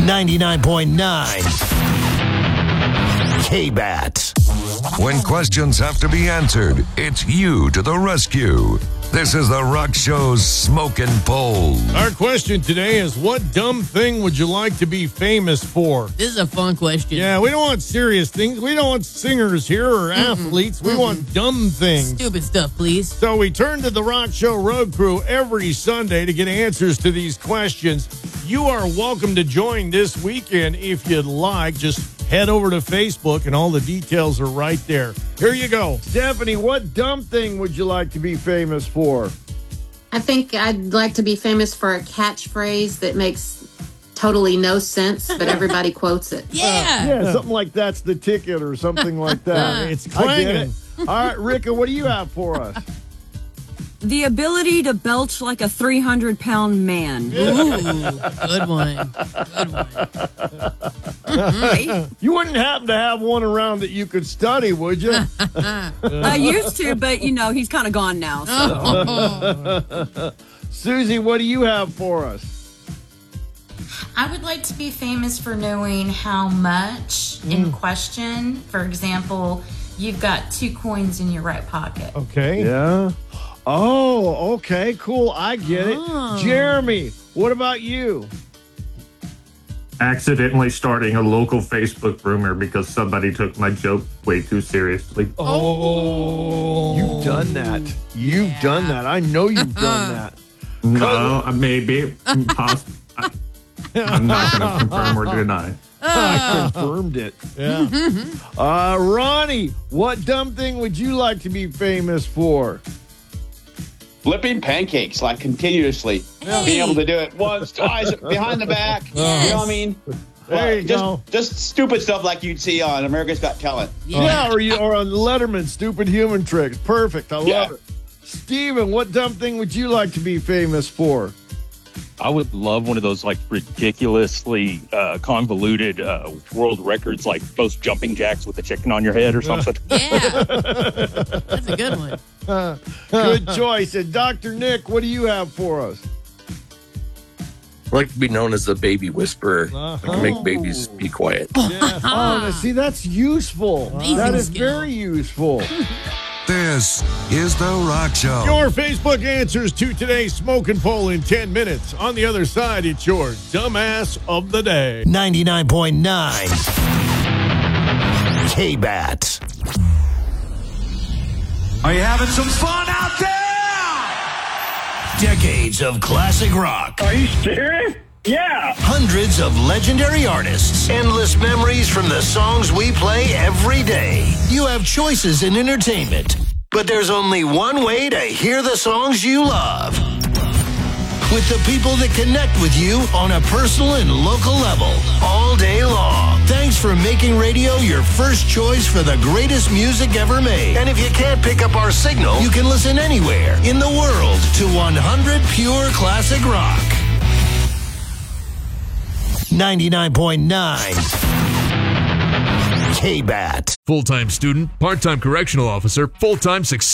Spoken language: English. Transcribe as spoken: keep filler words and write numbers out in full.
ninety-nine point nine K-Bat. When questions have to be answered, it's you to the rescue. This is the Rock Show's Smokin' Poll. Our question today is, what dumb thing would you like to be famous for? This is a fun question. Yeah, we don't want serious things. We don't want singers here or Mm-mm. athletes. We Mm-mm. want dumb things. Stupid stuff, please. So we turn to the Rock Show Road Crew every Sunday to get answers to these questions. You are welcome to join this weekend if you'd like. Just head over to Facebook, and all the details are right there. Here you go. Stephanie, what dumb thing would you like to be famous for? I think I'd like to be famous for a catchphrase that makes totally no sense, but everybody quotes it. Yeah. Uh, yeah, something like that's the ticket or something like that. It's clanging. It. All right, Rika, what do you have for us? The ability to belch like a three hundred pound man. Ooh, good one. Good one. Mm-hmm. You wouldn't happen to have one around that you could study, would you? I used to, but, you know, he's kind of gone now. So. Susie, what do you have for us? I would like to be famous for knowing how much mm. in question. For example, you've got two coins in your right pocket. Okay. Yeah. Oh, okay, cool. I get it. Oh. Jeremy, what about you? Accidentally starting a local Facebook rumor because somebody took my joke way too seriously. Oh. You've done that. You've yeah. done that. I know you've done that. No, maybe. Possibly. I'm not going to confirm or deny. I confirmed it. Yeah. uh, Ronnie, what dumb thing would you like to be famous for? Flipping pancakes, like continuously. Hey. Being able to do it once, twice, behind the back. Yes. You know what I mean? There you just, go. Just stupid stuff like you'd see on America's Got Talent. Yeah, yeah or, you, or on Letterman, Stupid Human Tricks. Perfect. I love yeah. it. Steven, what dumb thing would you like to be famous for? I would love one of those like ridiculously uh, convoluted uh, world records, like both jumping jacks with a chicken on your head or something. Yeah, that's a good one. Uh, good choice. And Doctor Nick, what do you have for us? I'd like to be known as the baby whisperer. Uh-huh. I can make babies be quiet. Yeah. Oh, see, that's useful. Amazing that is skill. very useful. This is The Rock Show. Your Facebook answers to today's Smokin' Poll in ten minutes. On the other side, it's your dumbass of the day. ninety-nine point nine K-Bat. Are you having some fun out there? Decades of classic rock. Are you serious? Yeah. Hundreds of legendary artists. Endless memories from the songs we play every day. You have choices in entertainment, but there's only one way to hear the songs you love. With the people that connect with you on a personal and local level all day long. Thanks for making radio your first choice for the greatest music ever made. And if you can't pick up our signal, you can listen anywhere in the world to one hundred Pure Classic Rock. ninety-nine point nine K-Bat. Full-time student, part-time correctional officer, full-time success.